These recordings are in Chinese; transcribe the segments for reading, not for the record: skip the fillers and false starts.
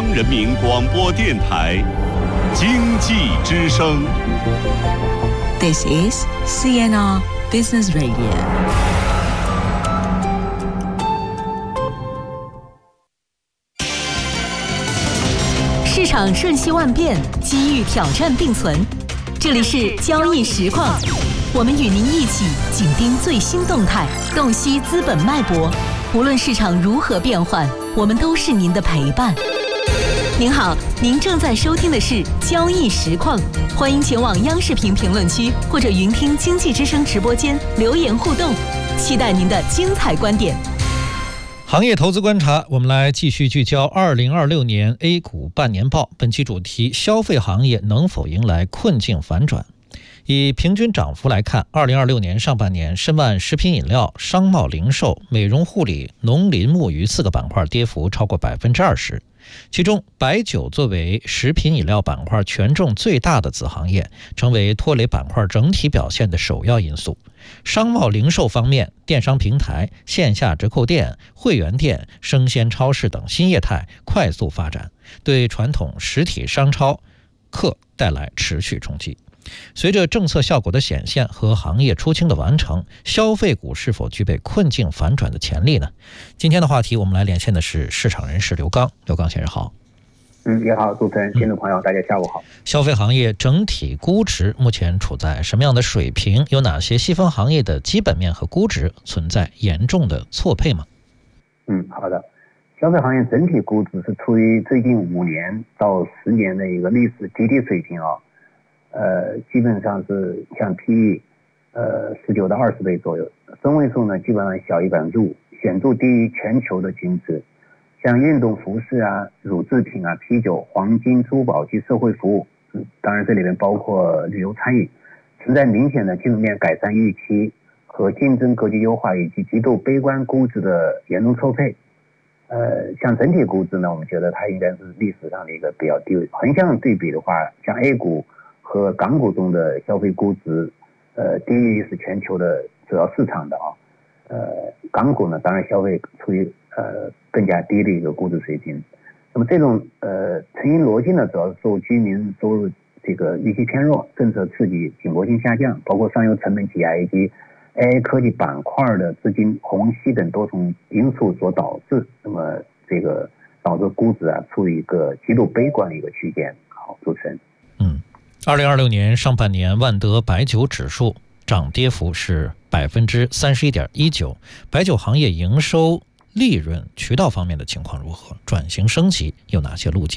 央人民广播电台经济之声。 This is CNR Business Radio。 市场瞬息万变，机遇挑战并存。这里是交易实况，我们与您一起紧盯最新动态，洞悉资本脉搏。无论市场如何变换，我们都是您的陪伴。您好，您正在收听的是交易实况，欢迎前往央视评论区或者云听经济之声直播间留言互动，期待您的精彩观点。 行业投资观察，我们来继续聚焦2026年 A 股半年报。本期主题：消费行业能否迎来困境反转？以平均涨幅来看，2026年上半年，申万食品饮料、商贸零售、美容护理、农林牧渔4个板块跌幅超过20%。其中，白酒作为食品饮料板块权重最大的子行业，成为拖累板块整体表现的首要因素。商贸零售方面，电商平台、线下折扣店、会员店、生鲜超市等新业态快速发展，对传统实体商超客带来持续冲击。随着政策效果的显现和行业出清的完成，消费股是否具备困境反转的潜力呢？今天的话题，我们来连线的是市场人士刘刚。刘刚先生好。 你好，主持人、听众朋友，大家下午好。 消费行业整体估值目前处在什么样的水平？有哪些细分行业的基本面和估值存在严重的错配吗？ 好的。消费行业整体估值是处于最近5年到10年的一个历史极低水平啊。基本上是像 PE 19到20倍左右，中位数呢基本上小于5%，显著低于全球的均值。像运动服饰啊、乳制品啊、啤酒、黄金、珠宝及社会服务，当然这里面包括旅游餐饮，存在明显的基本面改善预期和竞争格局优化以及极度悲观估值的严重错配。像整体估值呢，我们觉得它应该是历史上的一个比较低位。横向对比的话，像 A 股和港股中的消费估值，低于是全球的主要市场的啊。港股呢，当然消费处于更加低的一个估值水平。那么这种成因逻辑呢，主要是受居民收入这个预期偏弱、政策刺激紧迫性下降，包括上游成本挤压以及 AI 科技板块的资金虹吸等多重因素所导致。那么这个导致估值啊处于一个极度悲观的一个区间。好，主持人。 2026年上半年，万德白酒指数涨跌幅是31.19%。白酒行业营收、利润、渠道方面的情况如何？转型升级有哪些路径？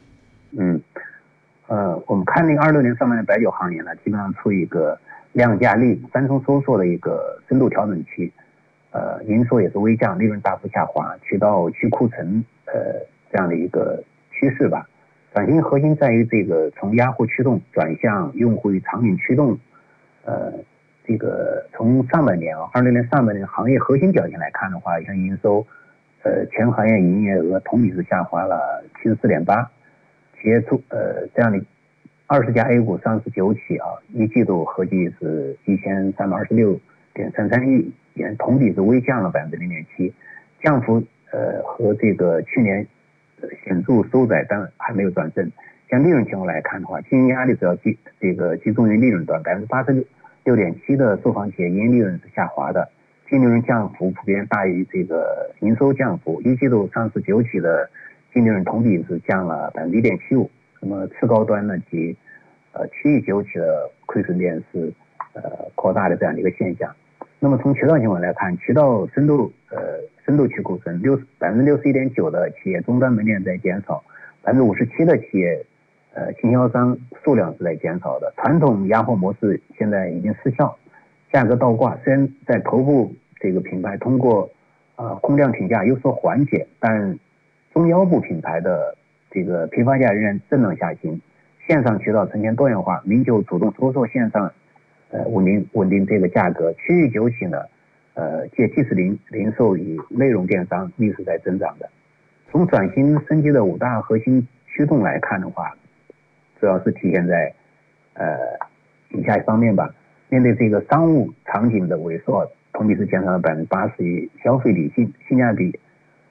我们看那个26年上半年白酒行业呢，基本上处于一个量价利三重收缩的一个深度调整期。营收也是微降，利润大幅下滑，渠道去库存这样的一个趋势吧。转型核心在于这个从压货驱动转向用户与场景驱动。这个从上半年26年上半年行业核心表现来看的话，像营收，全行业营业额同比是下滑了74.8%，企业这样的20家 A 股上市9起啊，一季度合计是1326.33亿元，同比是微降了0.7%，降幅和这个去年显著收窄，但还没有转正。像利润情况来看的话，经营压力主要集中于利润端，86.7%的受访企业营业利润是下滑的，净利润降幅普遍大于这个营收降幅。一季度上市9起的净利润同比是降了1.75%。那么次高端呢及区域9起的亏损点是扩大的这样的一个现象。那么从渠道情况来看，渠道深度去库存，61.9%的企业终端门店在减少，57%的企业经销商数量是在减少的。传统压货模式现在已经失效，价格倒挂。虽然在头部这个品牌通过控量挺价有所缓解，但中腰部品牌的这个批发价仍然震荡下行。线上渠道呈现多元化，明就主动收缩线上稳定这个价格。区域9起呢，借即时零售与内容电商逆势在增长的。从转型升级的5大核心驱动来看的话，主要是体现在以下一方面吧。面对这个商务场景的萎缩，同比是减少了80%，与消费理性、性价比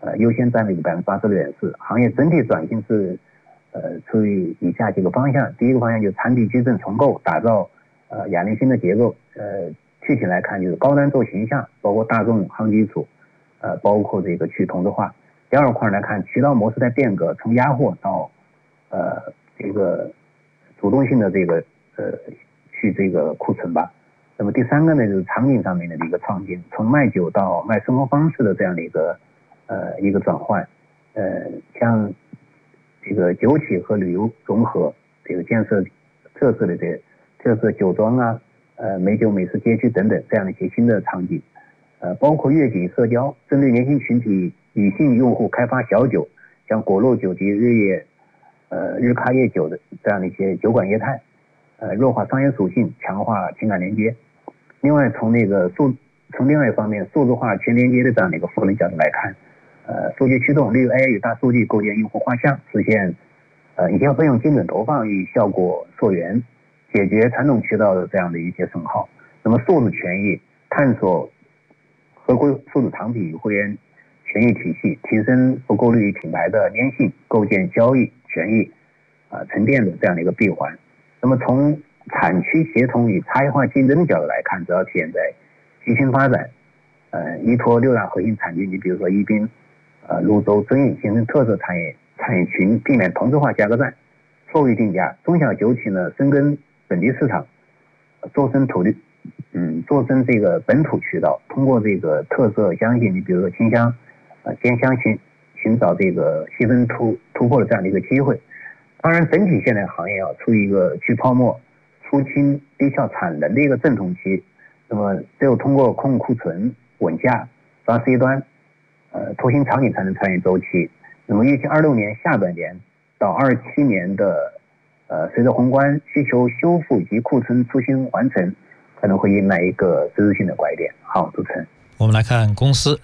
优先占比的86.4%。行业整体转型是处于以下几个方向。第一个方向就是产品矩阵重构，打造哑铃新的结构。具体来看就是高端做形象，包括大众夯基础，包括这个去同质化。第二块来看，渠道模式在变革，从压货到这个主动性的这个去这个库存吧。那么第三个呢，就是场景上面的一个创新，从卖酒到卖生活方式的这样的一个转换。像这个酒企和旅游融合，这个建设特色的特色酒庄啊，美酒美食街区等等这样的一些新的场景。包括悦己社交，针对年轻群体女性用户开发小酒，像果露酒及日咖夜酒的这样的一些酒馆业态，弱化商业属性，强化情感连接。另外从另外一方面数字化全连接的这样的一个赋能角度来看，数据驱动，利用 AI 与大数据构建用户画像，实现营销费用精准投放与效果溯源，解决传统渠道的这样的一些损耗。那么数字权益，探索合规数字产品与会员权益体系，提升复购率与品牌的粘性，构建交易权益沉淀的这样的一个闭环。那么从产区协同与差异化竞争的角度来看，主要体现在集群发展，依托6大核心产区，你比如说宜宾、泸州、遵义，形成特色产业群，避免同质化价格战，错位定价。中小酒企呢，深耕本地市场，做深这个本土渠道，通过这个特色香型，你比如说清香、兼香寻找这个细分突破的这样的一个机会。当然，整体现在行业处于一个去泡沫、出清低效产能的一个阵痛期。那么，只有通过控库存、稳价、抓 C 端，拓新场景才能穿越周期。那么，预计26年下半年到27年的，随着宏观需求修复及库存出清完成，可能会迎来一个实质性的拐点。好，主持人。 我们来看公司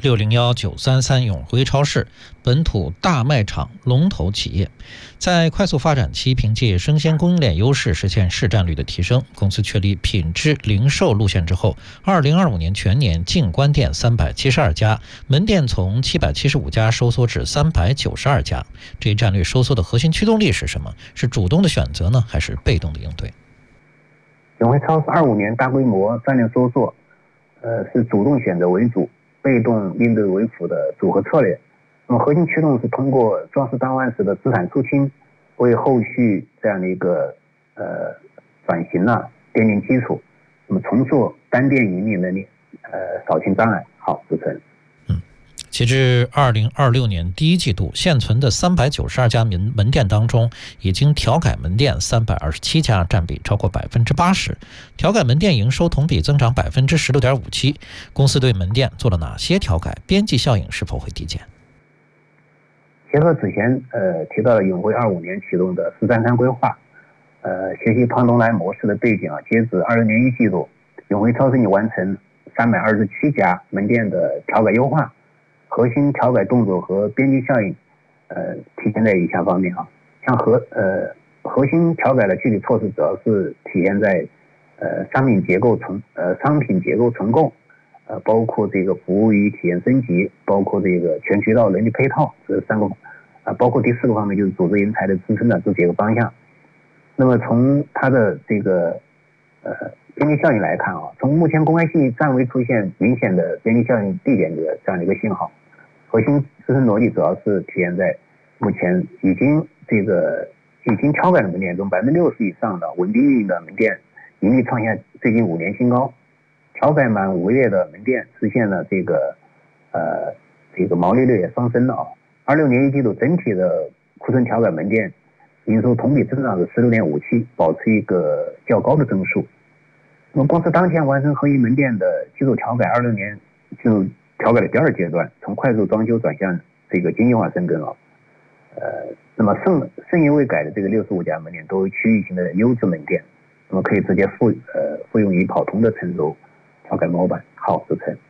601933永辉超市，本土大卖场龙头企业，在快速发展期，凭借生鲜供应链优势实现市占率的提升。公司确立品质零售路线之后，2025年全年净关店372家，门店从775家收缩至392家。这一战略收缩的核心驱动力是什么？是主动的选择呢，还是被动的应对？ 永辉超市25年大规模战略收缩，是主动选择为主，被动应对为辅的组合策略。那么核心驱动是通过壮士当万时的资产出清，为后续这样的一个转型奠定基础。那么重塑单店盈利能力，扫清障碍。好，主持人。 截至2026年第一季度，现存的392家门店当中，已经调改门店327家，占比超过80%。调改门店营收同比增长16.57%。公司对门店做了哪些调改？边际效应是否会递减？ 结合之前提到了永辉25年启动的433规划，学习胖东来模式的背景截止26年一季度，永辉超市已完成327家门店的调改优化。核心调改动作和边际效应，体现在以下方面像核心调改的具体措施主要是体现在商品结构重构，包括这个服务与体验升级，包括这个全渠道人力配套，这3个包括第4个方面就是组织人才的支撑的这几个方向。那么从它的这个边际效应来看从目前公开信息暂未出现明显的边际效应递减的这样的一个信号。核心支撑逻辑主要是体现在目前已经调改的门店中，60%以上的稳定运营的门店盈利创下最近5年新高，调改满5个月的门店实现了这个毛利率也上升了26年一季度整体的库存调改门店营收同比增长是16.57%，保持一个较高的增速。那么公司当前完成核心门店的基础调改，26年进入调改的第2阶段，从快速装修转向这个精细化深耕那么剩余未改的这个65家门店都为区域型的优质门店，那么可以直接复用于跑通的成熟调改模板。好，主持人。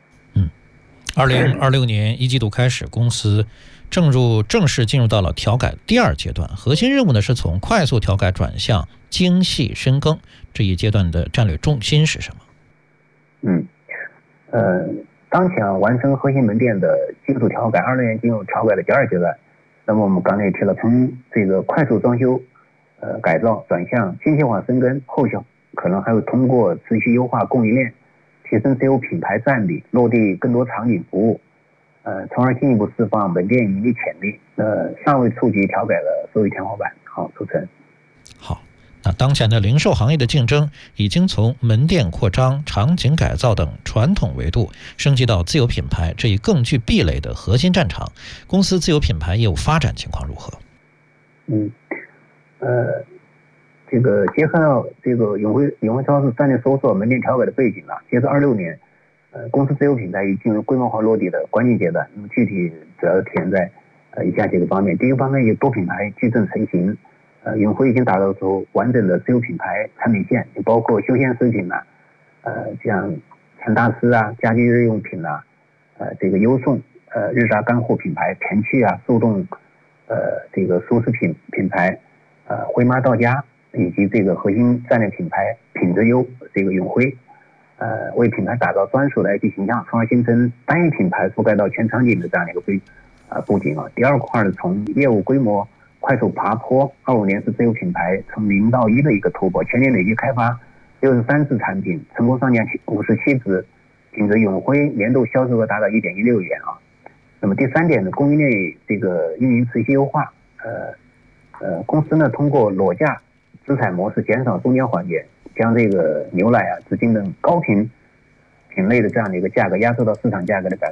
2026年一季度开始，公司正式进入到了调改第2阶段，核心任务呢是从快速调改转向精细深耕。这一阶段的战略重心是什么？ 当前完成核心门店的技术调改，20年进入调改的第2阶段。那么我们刚才也提了，从这个快速装修、改造转向精细化深耕，后续可能还会通过持续优化供应链，提升自有品牌占比，落地更多场景服务，从而进一步释放门店盈利潜力。尚未触及调改的收益天花板。好，主持人。 好。那当前的零售行业的竞争已经从门店扩张、场景改造等传统维度升级到自有品牌这一更具壁垒的核心战场。公司自有品牌业务发展情况如何？ 这个结合到这个永辉超市战略搜索门店调改的背景啊，截至26年，公司自有品牌已进入规模化落地的关键阶段。那么具体主要体现在以下几个方面。第一个方面，有多品牌矩阵成型。永辉已经打造出完整的自有品牌产品线，也包括休闲食品呐，像陈大师啊、家居日用品呐，这个优颂日杂干货品牌、田趣啊、速冻这个熟食品牌，辉妈到家，以及这个核心战略品牌品质优这个永辉，为品牌打造专属的 IP 形象，从而形成单一品牌覆盖到全场景的这样的一个布景啊。第二块呢，从业务规模快速爬坡，25年是自有品牌从0到1的一个突破，全年累计开发63支产品，成功上架57支，仅指永辉年度销售额达到1.16亿元啊。那么第3点呢，供应链这个运营持续优化，公司呢通过裸价直采模式减少中间环节，将这个牛奶啊、纸巾等高频品类的这样的一个价格压缩到市场价格的